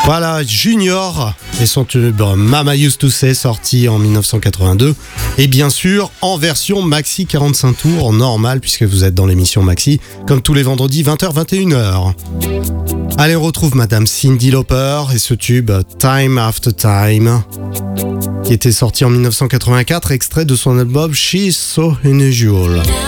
Voilà, Junior et son tube Mama Used to Say, sorti en 1982. Et bien sûr, en version maxi 45 tours, normal, puisque vous êtes dans l'émission maxi, comme tous les vendredis, 20h-21h. Allez, on retrouve Madame Cyndi Lauper et ce tube Time After Time, qui était sorti en 1984, extrait de son album She's So Unusual.